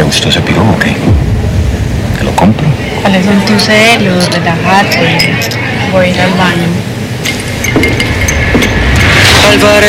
¿Te gustó ese piro o qué? ¿Te lo compro? ¿Cuáles son tus celos? Relájate. Voy a ir al baño. Álvarez